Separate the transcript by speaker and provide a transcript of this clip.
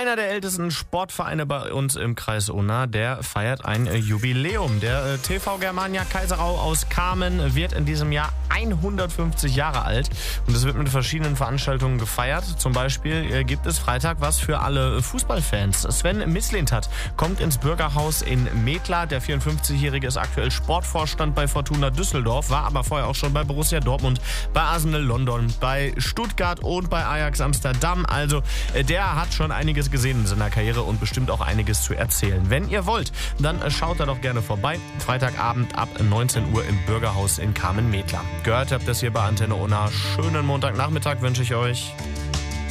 Speaker 1: Einer der ältesten Sportvereine bei uns im Kreis Unna, der feiert ein Jubiläum. Der TV Germania Kaiserau aus Kamen wird in diesem Jahr 150 Jahre alt und es wird mit verschiedenen Veranstaltungen gefeiert. Zum Beispiel gibt es Freitag was für alle Fußballfans. Sven Mislintat kommt ins Bürgerhaus in Methla. Der 54-Jährige ist aktuell Sportvorstand bei Fortuna Düsseldorf, war aber vorher auch schon bei Borussia Dortmund, bei Arsenal London, bei Stuttgart und bei Ajax Amsterdam. Also der hat schon einiges gesehen in seiner Karriere und bestimmt auch einiges zu erzählen. Wenn ihr wollt, dann schaut da doch gerne vorbei. Freitagabend ab 19 Uhr im Bürgerhaus in Kamen-Methla. Gehört habt das hier bei Antenne Unna. Schönen Montagnachmittag wünsche ich euch.